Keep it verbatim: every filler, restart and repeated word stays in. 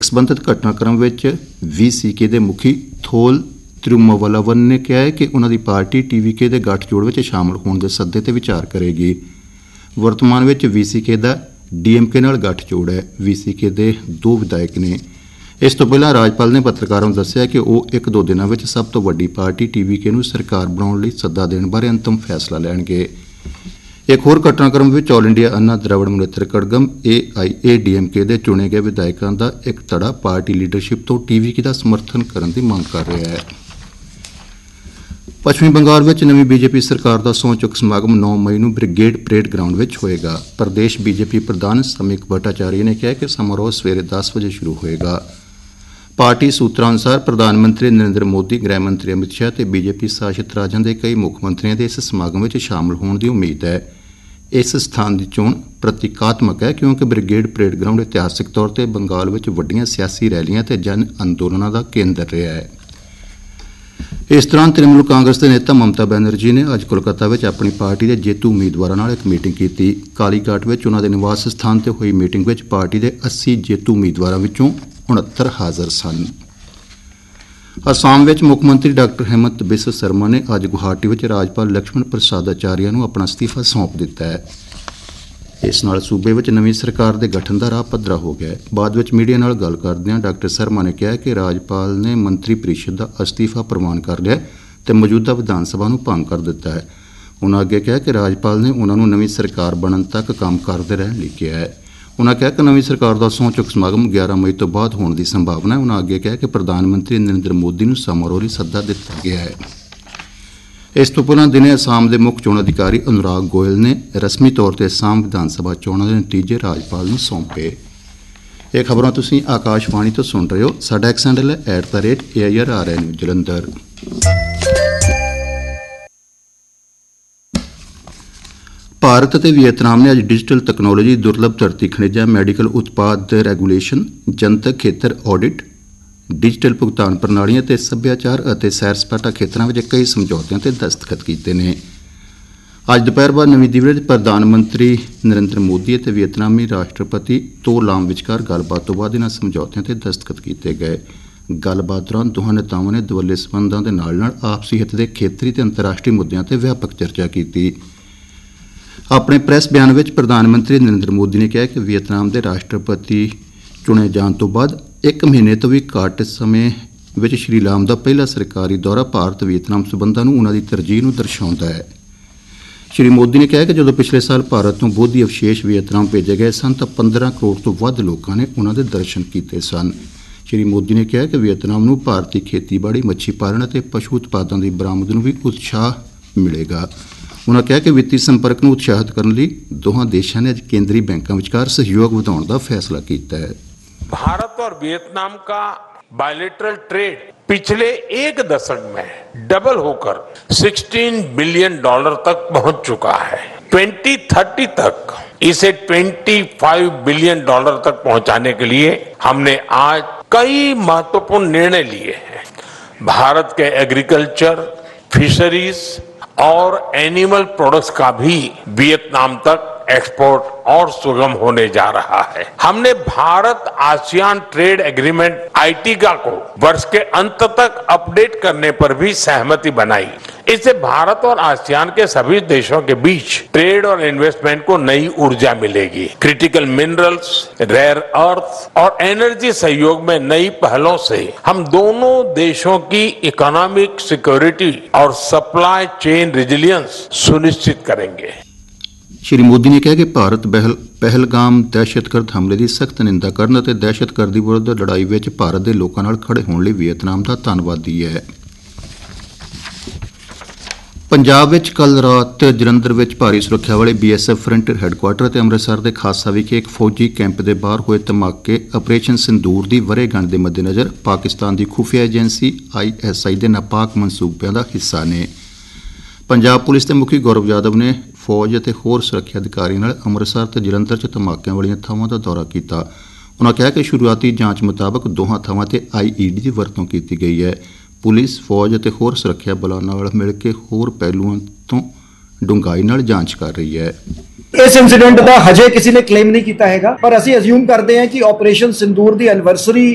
ਸੰਬੰਧਿਤ ਘਟਨਾਕ੍ਰਮ ਵਿੱਚ ਵੀ ਸੀ ਕੇ ਦੇ ਮੁਖੀ ਥੋਲ ਤਿਰੂਮਾਵਲਵਨ ਨੇ ਕਿਹਾ ਹੈ ਕਿ ਉਹਨਾਂ ਦੀ ਪਾਰਟੀ ਟੀ ਵੀ ਕੇ ਦੇ ਗੱਠਜੋੜ ਵਿੱਚ ਸ਼ਾਮਲ ਹੋਣ ਦੇ ਸੱਦੇ ਤੇ ਵਿਚਾਰ ਕਰੇਗੀ। ਵਰਤਮਾਨ ਵਿੱਚ ਵੀ ਸੀ ਕੇ ਦਾ ਡੀ ਐਮ ਕੇ ਨਾਲ ਗੱਠਜੋੜ ਹੈ। ਵੀ ਸੀ ਕੇ ਦੇ ਦੋ ਵਿਧਾਇਕ ਨੇ। ਇਸ ਤੋਂ ਪਹਿਲਾਂ ਰਾਜਪਾਲ ਨੇ ਪੱਤਰਕਾਰਾਂ ਨੂੰ ਦੱਸਿਆ ਕਿ ਉਹ ਇੱਕ ਦੋ ਦਿਨਾਂ ਵਿੱਚ ਸਭ ਤੋਂ ਵੱਡੀ ਪਾਰਟੀ ਟੀ ਵੀ ਕੇ ਨੂੰ ਸਰਕਾਰ ਬਣਾਉਣ ਲਈ ਸੱਦਾ ਦੇਣ ਬਾਰੇ ਅੰਤਮ ਫੈਸਲਾ ਲੈਣਗੇ। ਇੱਕ ਹੋਰ ਘਟਨਾਕ੍ਰਮ ਵਿੱਚ all India Anna ਦ੍ਰਵੜ Munnetra Kazhagam A I A D M K ਦੇ ਚੁਣੇ ਗਏ ਵਿਧਾਇਕਾਂ ਦਾ ਇੱਕ ਧੜਾ ਪਾਰਟੀ ਲੀਡਰਸ਼ਿਪ ਤੋਂ ਟੀ ਵੀ ਕੇ ਦਾ ਸਮਰਥਨ ਕਰਨ ਦੀ ਮੰਗ ਕਰ ਰਿਹਾ ਹੈ। ਪੱਛਮੀ ਬੰਗਾਲ ਵਿੱਚ ਨਵੀਂ ਬੀਜੇਪੀ ਸਰਕਾਰ ਦਾ ਸਹੁੰ ਚੁੱਕ ਸਮਾਗਮ ਨੌ ਮਈ ਨੂੰ ਬ੍ਰਿਗੇਡ ਪਰੇਡ ਗਰਾਊਂਡ ਵਿੱਚ ਹੋਏਗਾ। ਪ੍ਰਦੇਸ਼ ਬੀਜੇਪੀ ਪ੍ਰਧਾਨ ਸਮਿਕ ਭੱਟਾਚਾਰੀਆ ਨੇ ਕਿਹਾ ਕਿ ਸਮਾਰੋਹ ਸਵੇਰੇ ਦਸ ਵਜੇ ਸ਼ੁਰੂ ਹੋਏਗਾ। ਪਾਰਟੀ ਸੂਤਰਾਂ ਅਨੁਸਾਰ ਪ੍ਰਧਾਨ ਮੰਤਰੀ ਨਰਿੰਦਰ ਮੋਦੀ, ਗ੍ਰਹਿ ਮੰਤਰੀ ਅਮਿਤ ਸ਼ਾਹ ਤੇ ਬੀਜੇਪੀ ਸ਼ਾਸਿਤ ਰਾਜਾਂ ਦੇ ਕਈ ਮੁੱਖ ਮੰਤਰੀਆਂ ਦੇ ਇਸ ਸਮਾਗਮ ਵਿੱਚ ਸ਼ਾਮਲ ਹੋਣ ਦੀ ਉਮੀਦ ਹੈ। ਇਸ ਸਥਾਨ ਦੀ ਚੋਣ ਪ੍ਰਤੀਕਾਤਮਕ ਹੈ ਕਿਉਂਕਿ ਬ੍ਰਿਗੇਡ ਪਰੇਡ ਗਰਾਊਂਡ ਇਤਿਹਾਸਕ ਤੌਰ ਤੇ ਬੰਗਾਲ ਵਿੱਚ ਵੱਡੀਆਂ ਸਿਆਸੀ ਰੈਲੀਆਂ ਤੇ ਜਨ ਅੰਦੋਲਨਾਂ ਦਾ ਕੇਂਦਰ ਰਿਹਾ ਹੈ। ਇਸ ਦੌਰਾਨ ਤ੍ਰਿਣਮੂਲ ਕਾਂਗਰਸ ਦੇ ਨੇਤਾ ਮਮਤਾ ਬੈਨਰਜੀ ਨੇ ਅੱਜ ਕੋਲਕਾਤਾ ਵਿੱਚ ਆਪਣੀ ਪਾਰਟੀ ਦੇ ਜੇਤੂ ਉਮੀਦਵਾਰਾਂ ਨਾਲ ਇੱਕ ਮੀਟਿੰਗ ਕੀਤੀ। ਕਾਲੀਘਾਟ ਵਿੱਚ ਉਹਨਾਂ ਦੇ ਨਿਵਾਸ ਸਥਾਨ ਤੇ ਹੋਈ ਮੀਟਿੰਗ ਵਿੱਚ ਪਾਰਟੀ ਦੇ ਅੱਸੀ ਜੇਤੂ ਉਮੀਦਵਾਰਾਂ ਵਿੱਚੋਂ ਉਣੱਤਰ ਹਾਜ਼ਰ ਸਨ। ਅਸਾਮ ਵਿੱਚ ਮੁੱਖ ਮੰਤਰੀ ਡਾਕਟਰ ਹਿਮੰਤ ਬਿਸਵਾ ਸਰਮਾ ਨੇ ਅੱਜ ਗੁਹਾਟੀ ਵਿੱਚ ਰਾਜਪਾਲ ਲਕਸ਼ਮਣ ਪ੍ਰਸਾਦ ਆਚਾਰੀਆ ਨੂੰ ਆਪਣਾ ਅਸਤੀਫਾ ਸੌਂਪ ਦਿੱਤਾ ਹੈ। ਇਸ ਨਾਲ ਸੂਬੇ ਵਿੱਚ ਨਵੀਂ ਸਰਕਾਰ ਦੇ ਗਠਨ ਦਾ ਰਾਹ ਪੱਧਰਾ ਹੋ ਗਿਆ ਹੈ। ਬਾਅਦ ਵਿੱਚ ਮੀਡੀਆ ਨਾਲ ਗੱਲ ਕਰਦਿਆਂ ਡਾਕਟਰ ਸਰਮਾ ਨੇ ਕਿਹਾ ਕਿ ਰਾਜਪਾਲ ਨੇ ਮੰਤਰੀ ਪ੍ਰੀਸ਼ਦ ਦਾ ਅਸਤੀਫਾ ਪ੍ਰਵਾਨ ਕਰ ਲਿਆ ਤੇ ਮੌਜੂਦਾ ਵਿਧਾਨ ਸਭਾ ਨੂੰ ਭੰਗ ਕਰ ਦਿੱਤਾ ਹੈ। ਉਨ੍ਹਾਂ ਅੱਗੇ ਕਿਹਾ ਕਿ ਰਾਜਪਾਲ ਨੇ ਉਨ੍ਹਾਂ ਨੂੰ ਨਵੀਂ ਸਰਕਾਰ ਬਣਨ ਤੱਕ ਕੰਮ ਕਰਦੇ ਰਹਿਣ ਲਈ ਕਿਹਾ ਹੈ। ਉਨ੍ਹਾਂ ਕਿਹਾ ਕਿ ਨਵੀਂ ਸਰਕਾਰ ਦਾ ਸਹੁੰ ਚੁੱਕ ਸਮਾਗਮ ਗਿਆਰਾਂ ਮਈ ਤੋਂ ਬਾਅਦ ਹੋਣ ਦੀ ਸੰਭਾਵਨਾ ਹੈ। ਉਨ੍ਹਾਂ ਅੱਗੇ ਕਿਹਾ ਕਿ ਪ੍ਰਧਾਨ ਮੰਤਰੀ ਨਰਿੰਦਰ ਮੋਦੀ ਨੂੰ ਸਮਾਰੋਹ ਲਈ ਸੱਦਾ ਦਿੱਤਾ ਗਿਆ ਹੈ। ਇਸ ਤੋਂ ਪਹਿਲਾਂ ਦਿਨੇ ਅਸਾਮ ਦੇ ਮੁੱਖ ਚੋਣ ਅਧਿਕਾਰੀ ਅਨੁਰਾਗ ਗੋਇਲ ਨੇ ਰਸਮੀ ਤੌਰ ਤੇ ਅਸਾਮ ਵਿਧਾਨ ਸਭਾ ਚੋਣਾਂ ਦੇ ਨਤੀਜੇ ਰਾਜਪਾਲ ਨੂੰ ਸੌਂਪੇ। ਇਹ ਖਬਰਾਂ ਤੁਸੀਂ ਆਕਾਸ਼ਵਾਣੀ ਤੋਂ ਸੁਣ ਰਹੇ ਹੋ। ਸਾਡਾ ਐਕਸ ਹੈਂਡਲ ਹੈ at the rate A I R R ਐਨ ਜਲੰਧਰ। ਭਾਰਤ ਅਤੇ ਵੀਅਤਨਾਮ ਨੇ ਅੱਜ ਡਿਜੀਟਲ ਤਕਨਾਲੋਜੀ, ਦੁਰਲਭ ਧਰਤੀ ਖਣਿਜਾਂ, ਮੈਡੀਕਲ ਉਤਪਾਦ ਰੈਗੂਲੇਸ਼ਨ, ਜਨਤਕ ਖੇਤਰ ਆਡਿਟ, ਡਿਜੀਟਲ ਭੁਗਤਾਨ ਪ੍ਰਣਾਲੀਆਂ ਤੇ ਸੱਭਿਆਚਾਰ ਅਤੇ ਸੈਰ ਸਪਾਟਾ ਖੇਤਰਾਂ ਵਿੱਚ ਕਈ ਸਮਝੌਤਿਆਂ ਤੇ ਦਸਤਖਤ ਕੀਤੇ ਨੇ। ਅੱਜ ਦੁਪਹਿਰ ਬਾਅਦ ਨਵੀਂ ਦਿੱਲੀ ਵਿੱਚ ਪ੍ਰਧਾਨ ਮੰਤਰੀ ਨਰਿੰਦਰ ਮੋਦੀ ਅਤੇ ਵੀਅਤਨਾਮੀ ਰਾਸ਼ਟਰਪਤੀ ਤੋ ਲਾਮ ਵਿਚਕਾਰ ਗੱਲਬਾਤ ਤੋਂ ਬਾਅਦ ਇਹਨਾਂ ਸਮਝੌਤਿਆਂ ਤੇ ਦਸਤਖਤ ਕੀਤੇ ਗਏ। ਗੱਲਬਾਤ ਦੌਰਾਨ ਦੋਹਾਂ ਨੇਤਾਵਾਂ ਨੇ ਦੁਵੱਲੇ ਸਬੰਧਾਂ ਦੇ ਨਾਲ ਨਾਲ ਆਪਸੀ ਹਿੱਤ ਦੇ ਖੇਤਰੀ ਤੇ ਅੰਤਰਰਾਸ਼ਟਰੀ ਮੁੱਦਿਆਂ ਤੇ ਵਿਆਪਕ ਚਰਚਾ ਕੀਤੀ। ਆਪਣੇ ਪ੍ਰੈਸ ਬਿਆਨ ਵਿੱਚ ਪ੍ਰਧਾਨ ਮੰਤਰੀ ਨਰਿੰਦਰ ਮੋਦੀ ਨੇ ਕਿਹਾ ਕਿ ਵੀਅਤਨਾਮ ਦੇ ਰਾਸ਼ਟਰਪਤੀ ਚੁਣੇ ਜਾਣ ਤੋਂ ਬਾਅਦ ਇੱਕ ਮਹੀਨੇ ਤੋਂ ਵੀ ਘੱਟ ਸਮੇਂ ਵਿੱਚ ਸ਼੍ਰੀ ਲਾਮ ਦਾ ਪਹਿਲਾ ਸਰਕਾਰੀ ਦੌਰਾ ਭਾਰਤ ਵੀਅਤਨਾਮ ਸਬੰਧਾਂ ਨੂੰ ਉਹਨਾਂ ਦੀ ਤਰਜੀਹ ਨੂੰ ਦਰਸਾਉਂਦਾ ਹੈ। ਸ਼੍ਰੀ ਮੋਦੀ ਨੇ ਕਿਹਾ ਕਿ ਜਦੋਂ ਪਿਛਲੇ ਸਾਲ ਭਾਰਤ ਤੋਂ ਬੋਧੀ ਅਵਸ਼ੇਸ਼ ਵੀਅਤਨਾਮ ਭੇਜੇ ਗਏ ਸਨ ਤਾਂ ਪੰਦਰਾਂ ਕਰੋੜ ਤੋਂ ਵੱਧ ਲੋਕਾਂ ਨੇ ਉਹਨਾਂ ਦੇ ਦਰਸ਼ਨ ਕੀਤੇ ਸਨ। ਸ਼੍ਰੀ ਮੋਦੀ ਨੇ ਕਿਹਾ ਕਿ ਵੀਅਤਨਾਮ ਨੂੰ ਭਾਰਤੀ ਖੇਤੀਬਾੜੀ, ਮੱਛੀ ਪਾਲਣ ਅਤੇ ਪਸ਼ੂ ਉਤਪਾਦਾਂ ਦੀ ਬਰਾਮਦ ਨੂੰ ਵੀ ਉਤਸ਼ਾਹ ਮਿਲੇਗਾ। ਉਨ੍ਹਾਂ ਕਿਹਾ ਕਿ ਵਿੱਤੀ ਸੰਪਰਕ ਨੂੰ ਉਤਸ਼ਾਹਿਤ ਕਰਨ ਲਈ ਦੋਹਾਂ ਦੇਸ਼ਾਂ ਨੇ ਅੱਜ ਕੇਂਦਰੀ ਬੈਂਕਾਂ ਵਿਚਕਾਰ ਸਹਿਯੋਗ ਵਧਾਉਣ ਦਾ ਫੈਸਲਾ ਕੀਤਾ ਹੈ। भारत और वियतनाम का बायलैटरल ट्रेड पिछले एक दशक में डबल होकर सोलह बिलियन डॉलर तक पहुंच चुका है। ट्वेंटी थर्टी तक इसे पच्चीस बिलियन डॉलर तक पहुंचाने के लिए हमने आज कई महत्वपूर्ण निर्णय लिए हैं। भारत के एग्रीकल्चर, फिशरीज और एनिमल प्रोडक्ट्स का भी वियतनाम तक एक्सपोर्ट और सुगम होने जा रहा है। हमने भारत आसियान ट्रेड एग्रीमेंट आईटीगा को वर्ष के अंत तक अपडेट करने पर भी सहमति बनाई। इससे भारत और आसियान के सभी देशों के बीच ट्रेड और इन्वेस्टमेंट को नई ऊर्जा मिलेगी। क्रिटिकल मिनरल्स, रेयर अर्थ और एनर्जी सहयोग में नई पहलों से हम दोनों देशों की इकोनॉमिक सिक्योरिटी और सप्लाई चेन रेजिलियंस सुनिश्चित करेंगे। ਸ਼੍ਰੀ ਮੋਦੀ ਨੇ ਕਿਹਾ ਕਿ ਭਾਰਤ ਪਹਿਲ ਪਹਿਲਗਾਮ ਦਹਿਸ਼ਤਗਰਦ ਹਮਲੇ ਦੀ ਸਖਤ ਨਿੰਦਾ ਕਰਨ ਅਤੇ ਦਹਿਸ਼ਤਗਰਦੀ ਵਿਰੁੱਧ ਲੜਾਈ ਵਿੱਚ ਭਾਰਤ ਦੇ ਲੋਕਾਂ ਨਾਲ ਖੜੇ ਹੋਣ ਲਈ ਵੀਅਤਨਾਮ ਦਾ ਧੰਨਵਾਦੀ ਹੈ। ਪੰਜਾਬ ਵਿੱਚ ਕੱਲ੍ਹ ਰਾਤ ਜਲੰਧਰ ਵਿੱਚ ਭਾਰੀ ਸੁਰੱਖਿਆ ਵਾਲੇ B S F frontier headquarter ਅਤੇ ਅੰਮ੍ਰਿਤਸਰ ਦੇ ਖਾਸਾ ਵਿਖੇ ਇੱਕ ਫੌਜੀ ਕੈਂਪ ਦੇ ਬਾਹਰ ਹੋਏ ਧਮਾਕੇ ਆਪਰੇਸ਼ਨ ਸਿੰਦੂਰ ਦੀ ਵਰ੍ਹੇਗੰਢ ਦੇ ਮੱਦੇਨਜ਼ਰ ਪਾਕਿਸਤਾਨ ਦੀ ਖੁਫੀਆ ਏਜੰਸੀ ਆਈ ਐਸ ਆਈ ਦੇ ਨਾਪਾਕ ਮਨਸੂਬਿਆਂ ਦਾ ਹਿੱਸਾ ਨੇ। ਪੰਜਾਬ ਪੁਲਿਸ ਦੇ ਮੁਖੀ ਗੌਰਵ ਯਾਦਵ ਨੇ ਫੌਜ ਅਤੇ ਹੋਰ ਸੁਰੱਖਿਆ ਅਧਿਕਾਰੀਆਂ ਨਾਲ ਅੰਮ੍ਰਿਤਸਰ ਅਤੇ ਜਲੰਧਰ 'ਚ ਧਮਾਕਿਆਂ ਵਾਲੀਆਂ ਥਾਵਾਂ ਦਾ ਦੌਰਾ ਕੀਤਾ। ਉਨ੍ਹਾਂ ਕਿਹਾ ਕਿ ਸ਼ੁਰੂਆਤੀ ਜਾਂਚ ਮੁਤਾਬਕ ਦੋਹਾਂ ਥਾਵਾਂ 'ਤੇ ਆਈ ਈ ਡੀ ਦੀ ਵਰਤੋਂ ਕੀਤੀ ਗਈ ਹੈ। ਪੁਲਿਸ, ਫੌਜ ਅਤੇ ਹੋਰ ਸੁਰੱਖਿਆ ਬਲਾਂ ਨਾਲ ਮਿਲ ਕੇ ਹੋਰ ਪਹਿਲੂਆਂ ਤੋਂ ਡੂੰਘਾਈ ਨਾਲ ਜਾਂਚ ਕਰ ਰਹੀ ਹੈ। ਇਸ ਇਨਸੀਡੈਂਟ ਦਾ ਹਜੇ ਕਿਸੇ ਨੇ ਕਲੇਮ ਨਹੀਂ ਕੀਤਾ ਹੈਗਾ, ਪਰ ਅਸੀਂ ਅਸਿਊਮ ਕਰਦੇ ਹਾਂ ਕਿ ਆਪਰੇਸ਼ਨ ਸਿੰਦੂਰ ਦੀ ਐਨਵਰਸਰੀ